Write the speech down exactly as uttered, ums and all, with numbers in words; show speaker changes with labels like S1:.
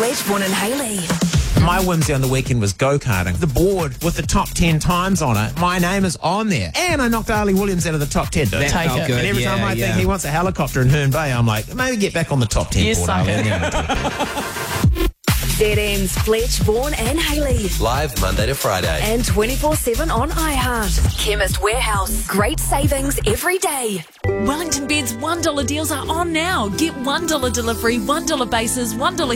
S1: Fletch, Vaughan and Hayley.
S2: My whimsy on the weekend was go-karting. The board with the top ten times on it, my name is on there. And I knocked Ali Williams out of the top ten.
S3: That
S4: Take
S3: felt
S4: it.
S3: good.
S2: And every
S3: yeah,
S2: time I
S3: yeah.
S2: think he wants a helicopter in Herne Bay, I'm like, maybe get back on the top ten
S4: You
S2: board,
S4: suck
S2: Ali.
S4: it.
S2: Yeah.
S1: Z M's Fletch, Vaughan and Hayley.
S5: Live Monday to Friday.
S1: And twenty-four seven on iHeart. Chemist Warehouse. Great savings every day.
S6: Wellington Beds one dollar deals are on now. Get one dollar delivery, one dollar bases, one dollar